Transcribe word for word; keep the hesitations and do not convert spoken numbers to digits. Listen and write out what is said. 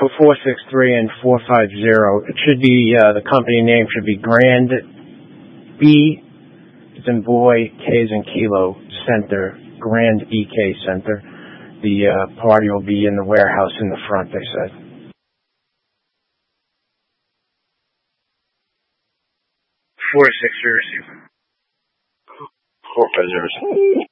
for four six three and four five zero. It should be, uh, the company name should be Grand B, as in boy, K as in kilo, Center, Grand B K Center. The uh, party will be in the warehouse in the front, they said. Four six zero. Four five zero.